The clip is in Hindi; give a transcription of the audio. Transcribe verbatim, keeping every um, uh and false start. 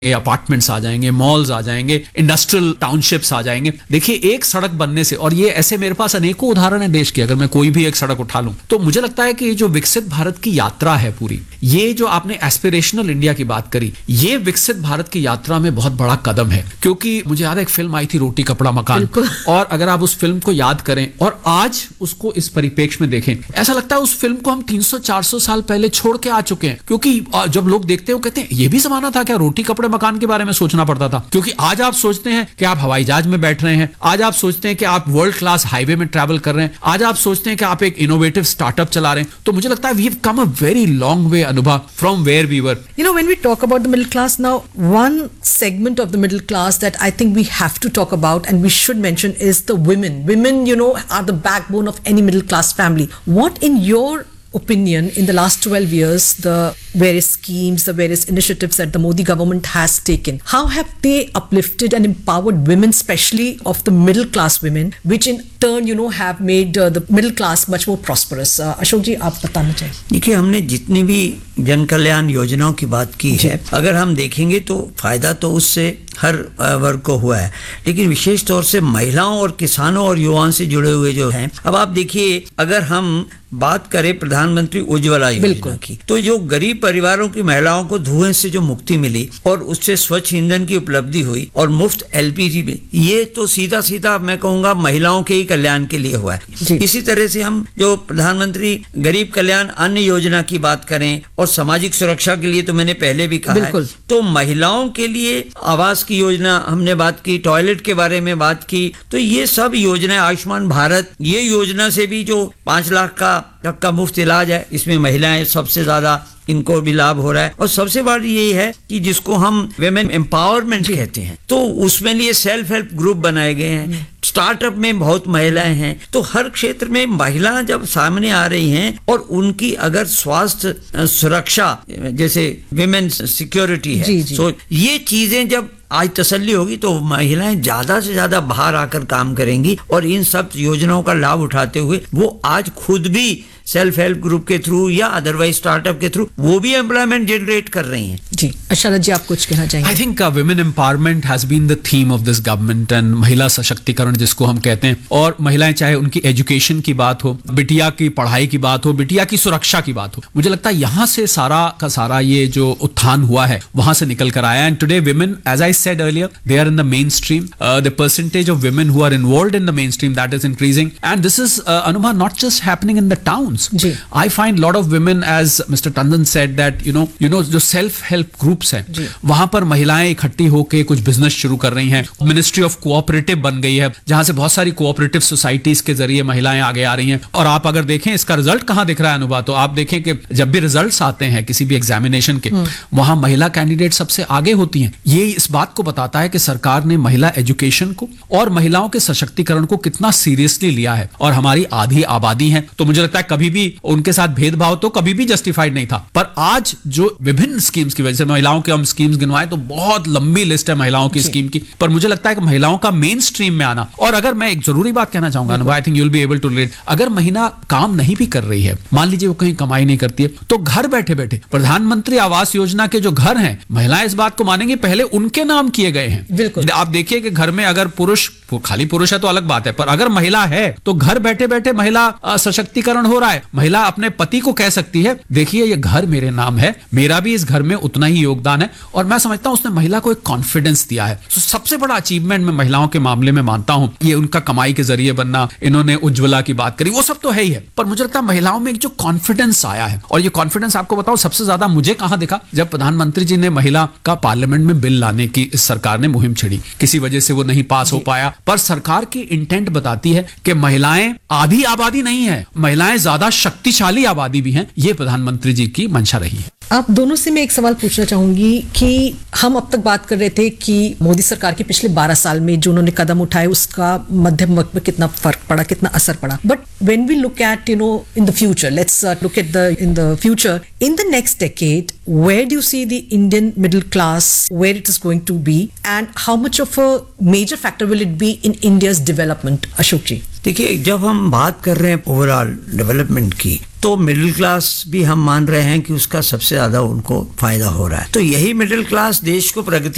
अपार्टमेंट्स आ जाएंगे, मॉल्स आ जाएंगे, इंडस्ट्रियल टाउनशिप्स आ जाएंगे। देखिए, एक सड़क बनने से, और ये ऐसे मेरे पास अनेकों उदाहरण है देश के, अगर मैं कोई भी एक सड़क उठा लूं तो मुझे लगता है कि ये जो विकसित भारत की यात्रा है पूरी, ये जो आपने एस्पिरेशनल इंडिया की बात करी, ये विकसित भारत की यात्रा में बहुत बड़ा कदम है। क्योंकि मुझे याद है एक फिल्म आई थी रोटी कपड़ा मकान, और अगर आप उस फिल्म को याद करें और आज उसको इस परिप्रेक्ष्य में देखें, ऐसा लगता है उस फिल्म को हम तीन सौ चार सौ साल पहले छोड़ के आ चुके हैं। क्योंकि जब लोग देखते हैं वो कहते हैं ये भी जमाना था क्या, रोटी कपड़े मकान के बारे में सोचना पड़ता था। क्योंकि आज आप सोचते हैं कि आप हवाई जहाज में बैठ रहे हैं, आज आप सोचते हैं कि आप वर्ल्ड क्लास हाईवे में ट्रैवल कर रहे हैं, आज आप सोचते हैं कि आप एक इनोवेटिव स्टार्टअप चला रहे हैं। तो मुझे लगता है we have come a very long way, अनुभव, from where we were. You know, when we talk about the middle class now, one segment of the middle class that I think we have to talk about and we should mention is the women. Women, you know, are the backbone of any middle class family. What, in your opinion, in the last twelve years, the various schemes, the various initiatives that the Modi government has taken, how have they uplifted and empowered women, especially of the middle class women, which in turn, you know, have made uh, the middle class much more prosperous? uh, Ashok जी, आप बताना चाहिए। देखिए, हमने जितनी भी जन कल्याण योजनाओं की बात की है, अगर हम देखेंगे तो फायदा तो उससे हर वर्ग को हुआ है, लेकिन विशेष तौर से महिलाओं और किसानों और युवाओं से जुड़े हुए जो हैं। अब आप देखिए, अगर हम बात करें प्रधानमंत्री उज्ज्वला योजना की, तो जो गरीब परिवारों की महिलाओं को धुएं से जो मुक्ति मिली और उससे स्वच्छ ईंधन की उपलब्धि हुई और मुफ्त एलपीजी में, ये तो सीधा सीधा मैं कहूंगा महिलाओं के ही कल्याण के लिए हुआ है। इसी तरह से हम जो प्रधानमंत्री गरीब कल्याण अन्न योजना की बात करें और सामाजिक सुरक्षा के लिए, तो मैंने पहले भी कहा है, तो महिलाओं के लिए आवास की योजना हमने बात की, टॉयलेट के बारे में बात की, तो ये सब योजनाएं, आयुष्मान भारत, ये योजना से भी जो पांच लाख का तक का मुफ्त इलाज है, इसमें महिलाएं सबसे ज्यादा, इनको भी लाभ हो रहा है। और सबसे बड़ी ये है कि जिसको हम विमेन एम्पावरमेंट कहते हैं, तो उसमें लिए सेल्फ हेल्प ग्रुप बनाए गए हैं, स्टार्टअप में बहुत महिलाएं हैं। तो हर क्षेत्र में महिलाएं जब सामने आ रही हैं और उनकी अगर स्वास्थ्य सुरक्षा, जैसे विमेन सिक्योरिटी है, तो ये चीजें जब आज तसल्ली होगी तो महिलाएं ज्यादा से ज्यादा बाहर आकर काम करेंगी और इन सब योजनाओं का लाभ उठाते हुए वो आज खुद भी सेल्फ हेल्प ग्रुप के थ्रू या अदरवाइज स्टार्टअप के थ्रू वो भी एम्प्लॉयमेंट जनरेट कर रही हैं। जी, अशरद जी, आप कुछ कहना चाहेंगे? I think women empowerment has been the theme of this government, and महिला सशक्तिकरण जिसको हम कहते हैं। और महिलाएं, चाहे उनकी एजुकेशन की बात हो, बिटिया की पढ़ाई की बात हो, बिटिया की सुरक्षा की बात हो, मुझे लगता है यहाँ से सारा का सारा ये जो उत्थान हुआ है वहां से निकल कर आया। And today women, as I said earlier, they are in the mainstream. Uh, the percentage of women who are involved in the mainstream, that is increasing, and this is uh, Anubha, not just happening in the towns. Ji. I find lot of women, as Mister Tandon said, that you know you know जो self help groups हैं, वहां पर महिलाएं इकट्ठी होकर कुछ बिजनेस शुरू कर रही हैं। मिनिस्ट्री ऑफ कोऑपरेटिव बन गई है, जहां से बहुत सारी कोऑपरेटिव सोसाइटीज के जरिए महिलाएं आगे आ रही हैं। और आप अगर देखें इसका रिजल्ट कहां दिख रहा है अनुभा, तो आप देखें कि जब भी रिजल्ट्स आते हैं किसी भी एग्जामिनेशन के, वहां महिला कैंडिडेट सबसे आगे होती हैं। ये इस बात को बताता है कि सरकार ने महिला एजुकेशन को और महिलाओं के सशक्तिकरण को कितना सीरियसली लिया है। और हमारी आधी आबादी है, तो मुझे लगता है कभी भी उनके साथ भेदभाव तो कभी भी जस्टिफाइड नहीं था। पर आज जो विभिन्न स्कीम्स की वजह से, महिलाओं के हम स्कीम्स गिनवाएं तो बहुत लंबी लिस्ट है महिलाओं की स्कीम की, पर मुझे लगता है कि महिलाओं का मेन स्ट्रीम में आना। और अगर मैं एक जरूरी बात कहना चाहूंगा, I think you will be able to relate, अगर महिला काम नहीं भी कर रही है, मान लीजिए वो कहीं कमाई नहीं करती है, तो घर बैठे बैठे प्रधानमंत्री आवास योजना के जो घर हैं, महिलाएं इस बात को मानेंगे पहले उनके नाम किए गए हैं। आप देखिए कि घर में अगर पुरुष, खाली पुरुष है तो अलग बात है, पर अगर महिला है तो घर बैठे बैठे महिला सशक्तिकरण हो रहा है। महिला अपने पति को कह सकती है, देखिए ये घर मेरे नाम है, मेरा भी इस घर में उतना ही योगदान है। और मैं समझता हूं उसने महिला को एक कॉन्फिडेंस दिया है। तो सबसे बड़ा अचीवमेंट मैं महिलाओं के मामले में मानता हूं ये उनका कमाई के जरिए बनना। इन्होंने उज्ज्वला की बात करी, वो सब तो है ही है, पर मुझे लगता है महिलाओं में एक जो कॉन्फिडेंस आया है, और ये कॉन्फिडेंस आपको बताओ सबसे ज्यादा मुझे कहां दिखा, जब प्रधानमंत्री जी ने महिला का पार्लियामेंट में बिल लाने की इस सरकार ने मुहिम छेड़ी। किसी वजह से वो नहीं पास हो पाया, पर सरकार की इंटेंट बताती है कि महिलाएं आधी आबादी नहीं है, महिलाएं ज्यादा शक्तिशाली आबादी भी हैं। ये प्रधानमंत्री जी की मंशा रही है। आप दोनों से मैं एक सवाल पूछना चाहूंगी कि हम अब तक बात कर रहे थे कि मोदी सरकार के पिछले बारह साल में जो उन्होंने कदम उठाए उसका मध्यम वर्ग में कितना फर्क पड़ा, कितना असर पड़ा। But when we look at you know in the future, let's look at the in the future, in the next decade, where do you see the Indian middle class, where it is going to be, and how much of a major factor will it be in India's development? Ashok ji. देखिए, जब हम बात कर रहे हैं ओवरऑल डेवलपमेंट की, तो मिडिल क्लास भी हम मान रहे हैं कि उसका सबसे ज्यादा उनको फायदा हो रहा है। तो यही मिडिल क्लास देश को प्रगति